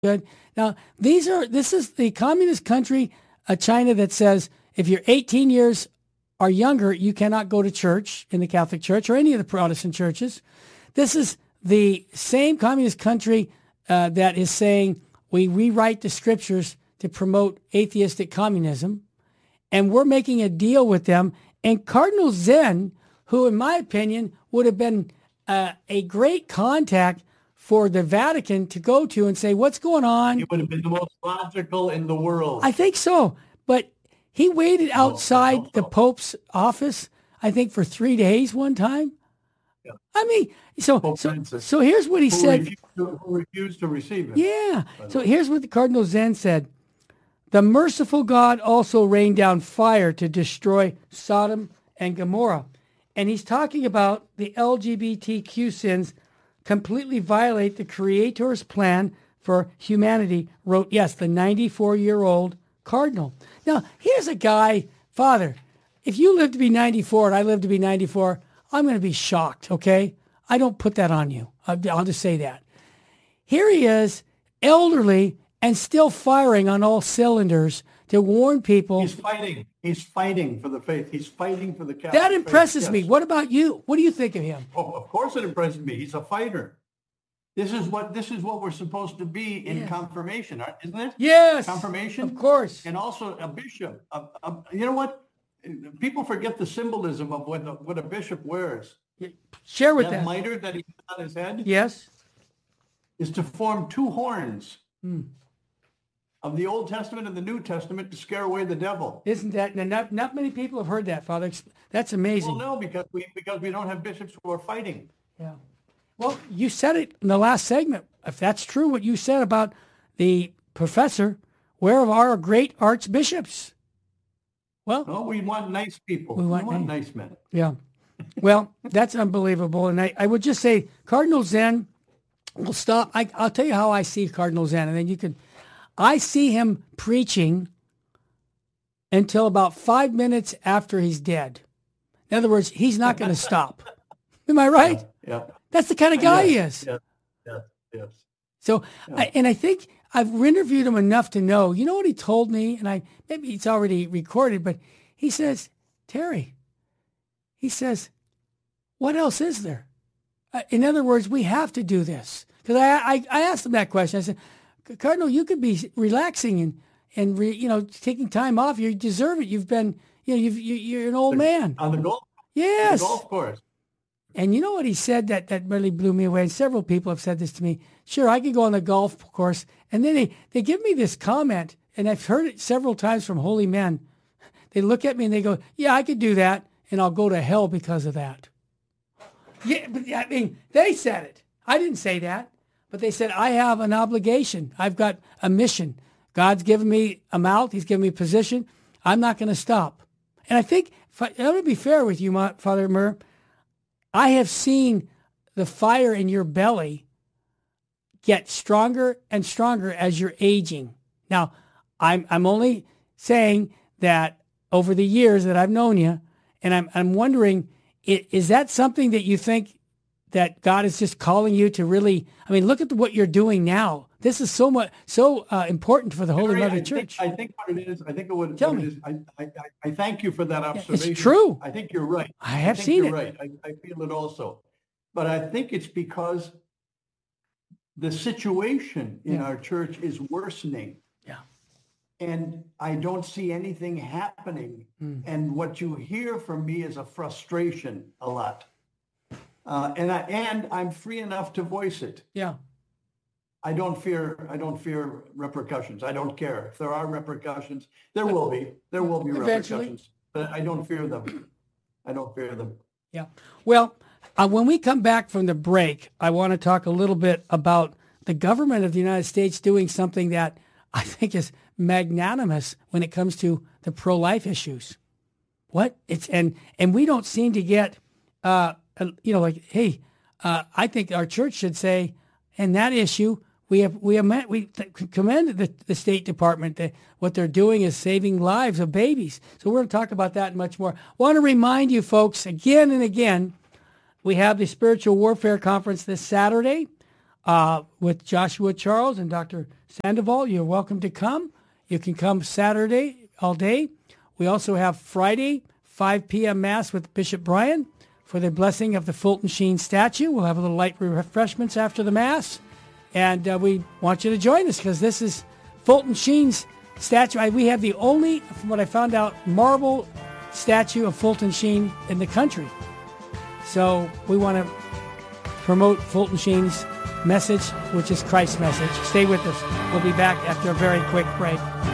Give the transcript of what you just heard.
Good. Now, this is the communist country, China, that says if you're 18 years or younger, you cannot go to church in the Catholic Church or any of the Protestant churches. This is the same communist country that is saying we rewrite the scriptures to promote atheistic communism, and we're making a deal with them. And Cardinal Zen, who in my opinion would have been a great contact for the Vatican to go to and say, what's going on? He would have been the most logical in the world. I think so. But he waited outside the Pope's office, I think, for 3 days one time. Yeah. I mean, so here's what he said. Who refused to receive him. Yeah. So here's what the Cardinal Zen said. The merciful God also rained down fire to destroy Sodom and Gomorrah. And he's talking about the LGBTQ sins completely violate the Creator's plan for humanity, wrote, yes, the 94-year-old Cardinal. Now, here's a guy, Father, if you live to be 94 and I live to be 94, I'm going to be shocked, okay? I don't put that on you. I'll just say that. Here he is, elderly, and still firing on all cylinders to warn people. He's fighting. He's fighting for the faith. He's fighting for the Catholic That impresses faith. me. Yes. What about you? What do you think of him? Oh, of course it impresses me. He's a fighter. This is what we're supposed to be in confirmation, isn't it? Yes. Confirmation? Of course. And also a bishop. You know what? People forget the symbolism of what a bishop wears. Share with that them. mitre that he has on his head Yes. is to form two horns of the Old Testament and the New Testament to scare away the devil. Isn't that, not many people have heard that, Father. That's amazing. Well, no, because we don't have bishops who are fighting. Yeah. Well, you said it in the last segment. If that's true, what you said about the professor, where are our great archbishops? Well, no, we want nice people. We want nice men. Yeah. Well, that's unbelievable. And I would just say Cardinal Zen will stop. I'll tell you how I see Cardinal Zen, and then you can. I see him preaching until about 5 minutes after he's dead. In other words, he's not going to stop. Am I right? Yeah. That's the kind of guy he is. Yes. So, I think I've interviewed him enough to know. You know what he told me? And maybe it's already recorded, but he says, Terry, he says, what else is there? In other words, we have to do this. Because I asked him that question. I said, Cardinal, you could be relaxing and taking time off. You deserve it. You've been, you're an old man. On the golf? Yes. The golf course. And you know what he said that really blew me away? And several people have said this to me. Sure, I could go on the golf course. And then they give me this comment, and I've heard it several times from holy men. They look at me and they go, yeah, I could do that, and I'll go to hell because of that. Yeah, but I mean, they said it. I didn't say that. But they said, I have an obligation. I've got a mission. God's given me a mouth. He's given me a position. I'm not going to stop. And I think, I'm going to be fair with you, Father Murr, I have seen the fire in your belly get stronger and stronger as you're aging. Now, I'm only saying that over the years that I've known you, and I'm wondering, is that something that you think that God is just calling you to really? I mean, look at what you're doing now. This is so important for the Holy Mother Church. I think what it is. I think what Tell it me. is. I thank you for that observation. It's true. I think you're right. I have seen it. Right. I feel it also, but I think it's because the situation in our church is worsening. Yeah. And I don't see anything happening. And what you hear from me is a frustration a lot. And I'm free enough to voice it. Yeah. I don't fear repercussions. I don't care. If there are repercussions, there will be Eventually. repercussions, but I don't fear them. Yeah. Well, when we come back from the break, I want to talk a little bit about the government of the United States doing something that I think is magnanimous when it comes to the pro-life issues. And we don't seem to get, hey, I think our church should say, in that issue, we commend the State Department that what they're doing is saving lives of babies. So we're going to talk about that and much more. Want to remind you folks again and again, we have the Spiritual Warfare Conference this Saturday with Joshua Charles and Dr. Sandoval. You're welcome to come. You can come Saturday all day. We also have Friday, 5 p.m. Mass with Bishop Brian for the blessing of the Fulton Sheen statue. We'll have a little light refreshments after the Mass. And we want you to join us because this is Fulton Sheen's statue. We have the only, from what I found out, marble statue of Fulton Sheen in the country. So we want to promote Fulton Sheen's message, which is Christ's message. Stay with us. We'll be back after a very quick break.